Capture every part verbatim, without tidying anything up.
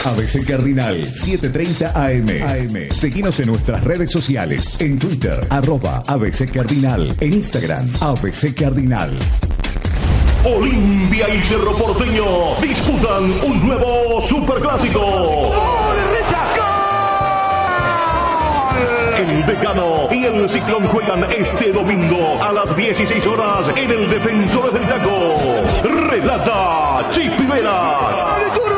A B C Cardinal setecientos treinta A M. Seguinos en nuestras redes sociales. En Twitter, arroba A B C Cardinal. En Instagram, A B C Cardinal. Olimpia y Cerro Porteño disputan un nuevo superclásico. El Decano y el Ciclón juegan este domingo a las dieciséis horas en el Defensores del Chaco. Relata Chipi Vera.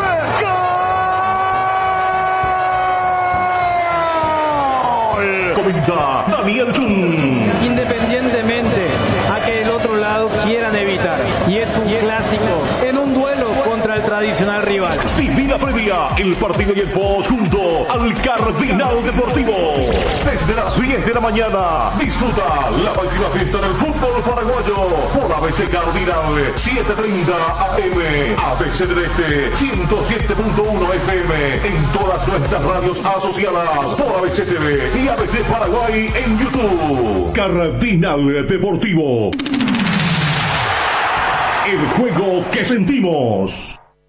Comenta Daniel Chun. Independientemente a que el otro lado quieran evitar, y es un clásico en un duelo contra el tradicional rival. Viví la previa, el partido y el post junto al Cardinal Deportivo. Desde las diez de la mañana, disfruta la máxima fiesta del fútbol paraguayo por A B C Cardinal setecientos treinta A M, A B C del Este ciento siete punto uno F M, en todas nuestras radios asociadas por A B C T V y A B C Paraguay en YouTube. Cardinal Deportivo. El juego que sentimos.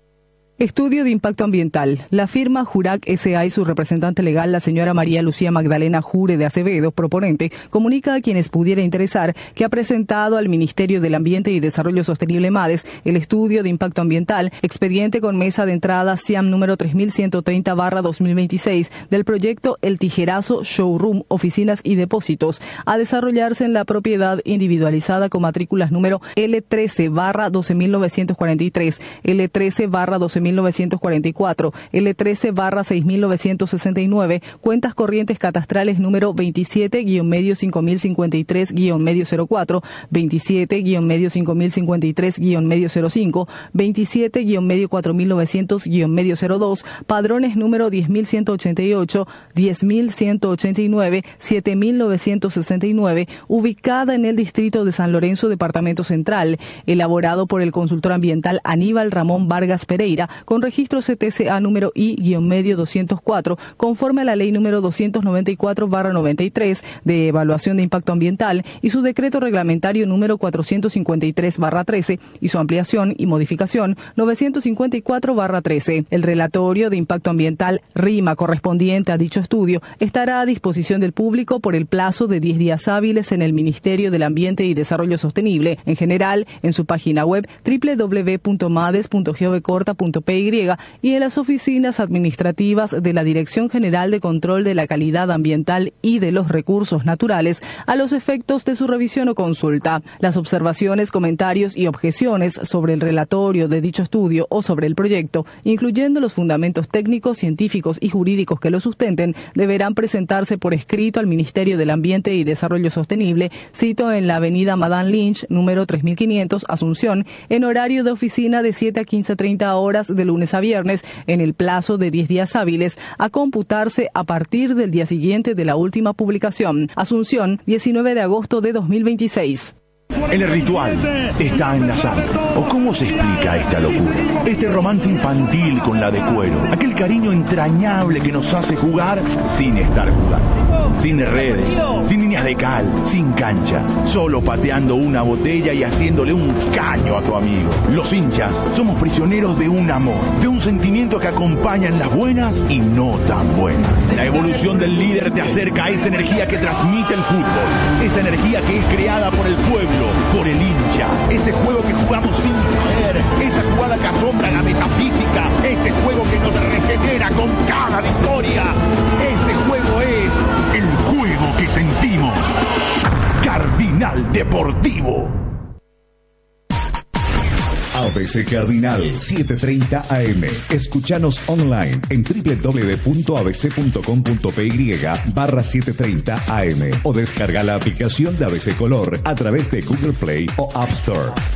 Estudio de impacto ambiental. La firma Jurac S A y su representante legal, la señora María Lucía Magdalena Jure de Acevedo, proponente, comunica a quienes pudiera interesar que ha presentado al Ministerio del Ambiente y Desarrollo Sostenible MADES el estudio de impacto ambiental, expediente con mesa de entrada C I A M número tres mil ciento treinta barra dos mil veintiséis del proyecto El Tijerazo Showroom, Oficinas y Depósitos, a desarrollarse en la propiedad individualizada con matrículas número L trece barra doce mil novecientos cuarenta y tres, L trece barra doce mil novecientos cuarenta y cuatro, L trece barra seis mil novecientos sesenta y nueve, cuentas corrientes catastrales número veintisiete guión medio cinco mil cincuenta y tres guión medio cero cuatro, veintisiete guión medio cinco mil cincuenta y tres guión medio cero cinco, veintisiete guión medio cuatro mil novecientos guión medio cero dos, padrones número diez mil ciento ochenta y ocho, diez mil ciento ochenta y nueve, siete mil novecientos sesenta y nueve, ubicada en el distrito de San Lorenzo, departamento central, elaborado por el consultor ambiental Aníbal Ramón Vargas Pereira, con registro C T C A número I-medio doscientos cuatro, conforme a la ley número doscientos noventa y cuatro barra noventa y tres de evaluación de impacto ambiental y su decreto reglamentario número cuatrocientos cincuenta y tres barra trece y su ampliación y modificación novecientos cincuenta y cuatro barra trece. El relatorio de impacto ambiental RIMA correspondiente a dicho estudio estará a disposición del público por el plazo de diez días hábiles en el Ministerio del Ambiente y Desarrollo Sostenible, en general en su página web doble u doble u doble u punto mades punto gov corta punto p y y en las oficinas administrativas de la Dirección General de Control de la Calidad Ambiental y de los Recursos Naturales a los efectos de su revisión o consulta. Las observaciones, comentarios y objeciones sobre el relatorio de dicho estudio o sobre el proyecto, incluyendo los fundamentos técnicos, científicos y jurídicos que lo sustenten, deberán presentarse por escrito al Ministerio del Ambiente y Desarrollo Sostenible, cito en la avenida Madame Lynch, número tres mil quinientos, Asunción, en horario de oficina de siete a quince treinta horas de lunes a viernes, en el plazo de diez días hábiles, a computarse a partir del día siguiente de la última publicación. Asunción, diecinueve de agosto de dos mil veintiséis. El ritual está en la sangre. ¿O cómo se explica esta locura? Este romance infantil con la de cuero. Aquel cariño entrañable que nos hace jugar sin estar jugando. Sin redes, sin líneas de cal, sin cancha. Solo pateando una botella y haciéndole un caño a tu amigo. Los hinchas somos prisioneros de un amor, de un sentimiento que acompaña en las buenas y no tan buenas. La evolución del líder te acerca a esa energía que transmite el fútbol. Esa energía que es creada por el pueblo, por el hincha, ese juego que jugamos sin saber, esa jugada que asombra la metafísica, ese juego que nos regenera con cada victoria, ese juego es el juego que sentimos. Cardinal Deportivo. A B C Cardinal setecientos treinta A M. Escúchanos online en doble u doble u doble u punto a b c punto com punto p y barra setecientos treinta A M o descarga la aplicación de A B C Color a través de Google Play o App Store.